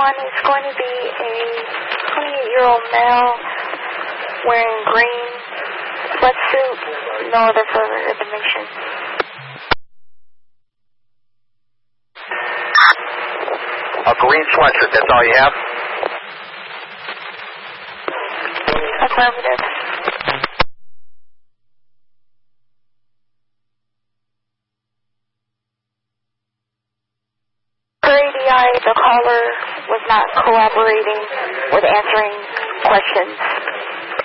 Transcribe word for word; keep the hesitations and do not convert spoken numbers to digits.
one is going to be a twenty-eight-year-old male wearing green sweatsuit, no other further information. A green sweatshirt, that's all you have? Affirmative. Per A D I, the caller was not cooperating with answering questions